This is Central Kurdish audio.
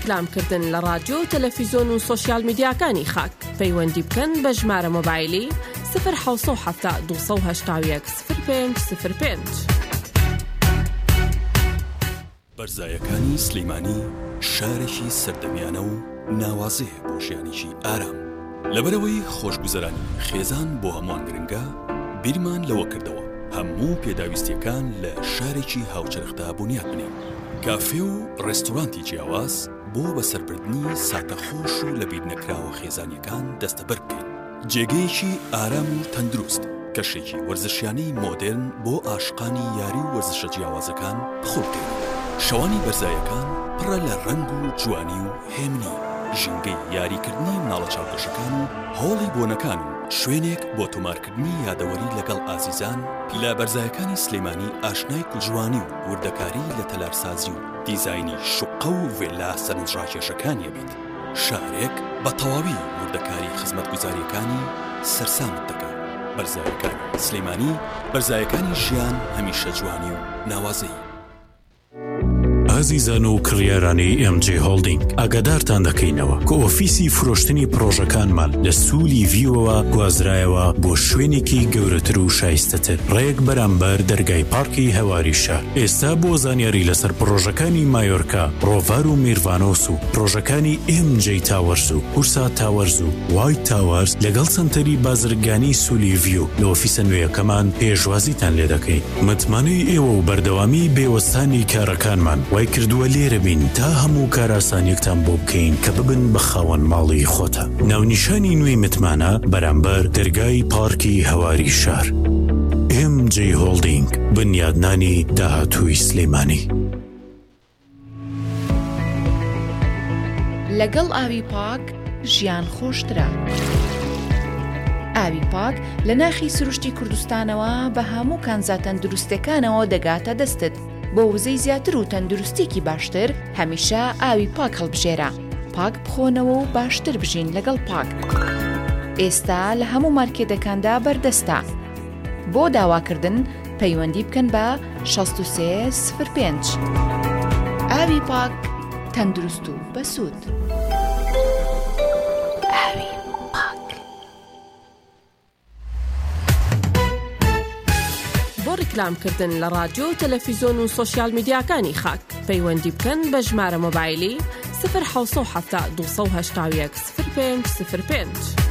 ڕیکلامکردن لە رادیۆ و تەلەڤیزۆن و سۆشیال میدیاکانی خاک. پەیوەندی بکەن بە ژمارە مۆبایلی 070 281 0505. بەرزایەکانی سلەیمانی شارێکی سەردەمیانە و ناوازەیە بۆ ژیانێکی ئارام. لەبەرەوەی خۆشگوزەرانی خێزان بۆ هەمووان گرنگە، بیرمان لەوە کردەوە هەموو پێداویستیەکان لە شارێکی هاوچەرخدا بنیاد بنێن. کافێ و ڕێستۆرانتی جیاواز بۆ بەسەربردنی ساتەخۆش و لە بیر نەکراوە خێزانیەکان دەستەبەر بکەین. جێگەیەکی ئارام و تەندروست، کەشێکی وەرزشیانەی مۆدێرن بۆ عاشقانی یاری و وەرزشە جیاوازەکان بخۆ بکەین. شەوانی بەرزایەکان پڕە لە ڕەنگ و جوانی و هێمنی، ژینگەی یاریکردنی مناڵە چاوپێشەکان و هۆڵی بۆنەکان و شوێنێک بۆ تۆمارکردنی یادەوەری لەگەڵ ئازیزان. لە بەرزایەکانی سلەیمانی ئاشنای کوژوانی و وردەکاری لە تەلارسازی و دیزاینی شوقە و ڤێلا سەرنجڕاکێشەکانیە بیت. شارێک بە تەواوی وردەکاری خزمەتگوزاریەکانی سەرسامت دەکات. بەرزایەکانی سلەیمانی، بەرزایەکانی ژیان هەمیشە جوانی و ناوازەیی. ئازیزان و کڕیارانی MJ هۆڵدینگ، ئاگادارتان دەکەینەوە کە ئۆفیسی فرۆشتنی پرۆژەکانمان لە سوولی ڤیوەوە گوازرایەوە بۆ شوێنێکی گەورەتر و شایستەتر ڕێک بەرامبەر دەرگای پارکی هەواری شار. ئێستا بۆ زانیاری لەسەر پرۆژەکانی مایۆرکا، ڕۆڤار و میرڤانۆس و پرۆژەکانی MJ تاوەرز و هورسا تاوەرز و وایت تاوەرز لەگەڵ سنتەری بازرگانی سوولی ڤیو لە ئۆفیسە نوێیەکەمان پێشوازیتان لێ دەکەین. متمانەی ئێوە و بەردەوامی بێوەستانی کارەکانمان وای کردووە لێرە بین تا هەموو کاراسانیەکتان بۆ بکەین کە ببن بە خاوەن ماڵی خۆتە. ناونیشانی نوێی متمانە بەرامبەر دەرگای پارکی هەواری شار. MJ هۆڵدینگ، بنیادنانی داهاتووی سلەیمانی. لەگەڵ ئاوی پاک ژیان خۆشترە. ئاوی پاک لە ناخی سروشتی کوردستانەوە بە هەموو کانزاتەن دروستەکانەوە دەگاتە دەستت. بۆ وزەی زیاتر و تەندروستێکی باشتر هەمیشە ئاوی پاک هەڵبژێرە. پاک بخۆنەوە و باشتر بژین لەگەڵ پاک. ئێستا لە هەموو مارکێتەکاندا بەردەستە. بۆ داواکردن پەیوەندی بکەن بە 6305. ئاوی پاک، تەندروست و بەسوود. ئاوی پاک. بۆ ڕیکلامکردن لە رادیۆ و تەلەڤیزۆن و سۆشیال میدیاکانی خاک. پەیوەندی بکەن بە ژمارە مۆبایلی 070 281 0505.